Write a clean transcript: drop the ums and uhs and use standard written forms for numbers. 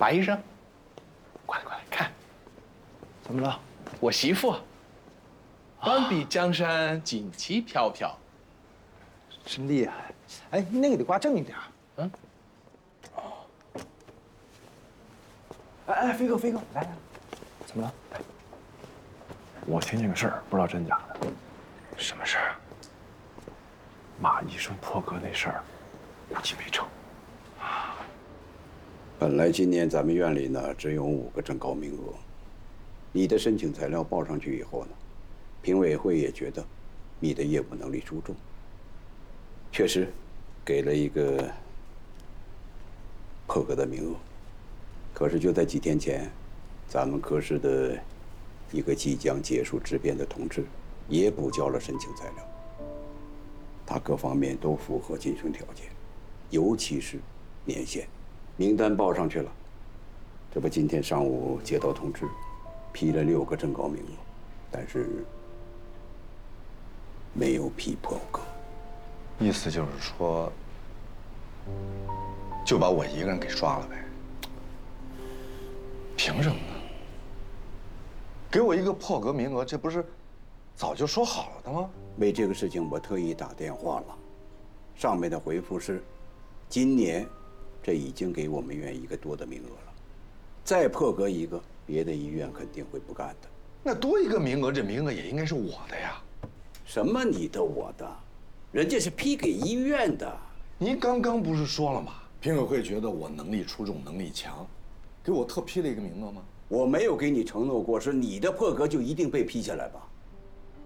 把一声，快来快来看， 怎么了？ 我媳妇，半壁江山锦旗飘飘， 真厉害！哎，那个得挂正一点。 嗯。 哎，飞哥，来，怎么了？ 我听见个事儿，不知道真假的。 什么事儿啊？ 马医生破格那事儿，估计没成。 本来今年咱们院里呢只有5个正高名额，你的申请材料报上去以后呢，评委会也觉得你的业务能力出众，确实给了一个破格的名额。可是就在几天前，咱们科室的一个即将结束质变的同志也补交了申请材料，他各方面都符合晋升条件，尤其是年限。名单报上去了，这不今天上午接到通知，批了6个正高名额，但是没有批破格。 意思就是说，就把我一个人给刷了呗？凭什么呢？给我一个破格名额，这不是早就说好了的吗？ 为这个事情，我特意打电话了，上面的回复是，今年这已经给我们院1个多的名额了，再破格1个，别的医院肯定会不干的。 那多一个名额，这名额也应该是我的呀。 什么你的我的，人家是批给医院的。 您刚刚不是说了吗？评委会觉得我能力出众，能力强，给我特批了一个名额吗？ 我没有给你承诺过，是你的破格就一定被批下来吧？